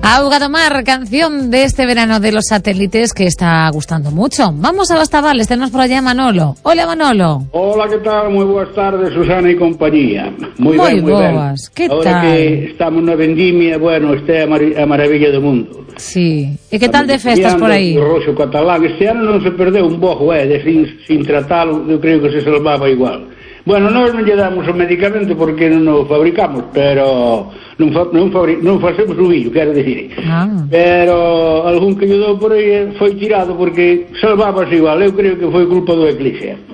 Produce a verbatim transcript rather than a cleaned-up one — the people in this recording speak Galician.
Auga do Mar, canción de este verano de los satélites que está gustando mucho. Vamos a los tabales, tenemos por allá a Manolo. Hola, Manolo. Hola, ¿qué tal? Muy buenas tardes, Susana y compañía. Muy, muy ben, muy boas, ben. que Ahora tal? que estamos na vendimia, bueno, este é a, mar a maravilla do mundo. Sí, e que tal de festas por aí? O roxo catalán, este ano non se perdeu un bojo, eh, de sin, sin tratalo, eu creo que se salvaba igual. Bueno, nós non lle damos o medicamento porque non o fabricamos, pero non, fa, non, fabri, non facemos o billo, quero dicir. Ah. Pero algún que lle dou por aí foi tirado porque salvábase igual, eu creo que foi culpa do Eclipse.